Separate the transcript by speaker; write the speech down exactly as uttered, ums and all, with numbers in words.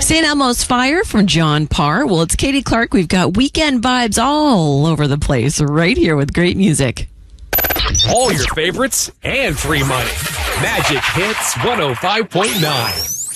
Speaker 1: Saint Elmo's Fire from John Parr. Well, it's Katie Clark. We've got weekend vibes all over the place right here with great music.
Speaker 2: All your favorites and free money. Magic Hits one oh five point nine.